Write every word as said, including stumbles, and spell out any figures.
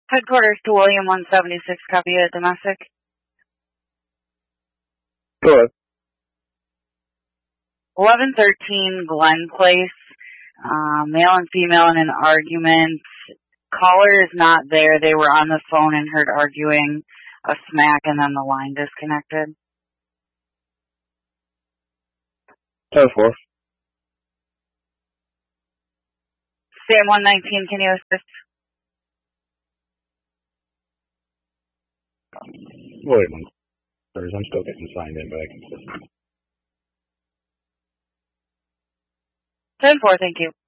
Headquarters to William one seventy-six, copy of domestic. Go ahead. eleven thirteen Glen Place, uh, male and female in an argument. Caller is not there. They were on the phone and heard arguing a smack, and then the line disconnected. ten four. Sam one nineteen, can you assist? Wait a minute. I'm still getting signed in, but I can assist. ten four, thank you.